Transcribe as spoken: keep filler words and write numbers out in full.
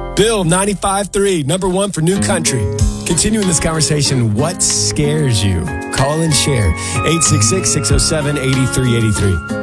Bill, ninety-five three, number one for New Country. Continuing this conversation, what scares you? Call and share. eight six six, six oh seven, eight three eight three.